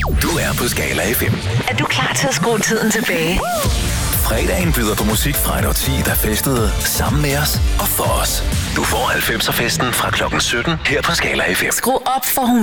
Du er på Skala FM. Er du klar til at skrue tiden tilbage? Fredagen byder på musik fra et årti, der festede sammen med os og for os. Du får 90'er festen fra klokken 17 her på Skala FM. Skru op for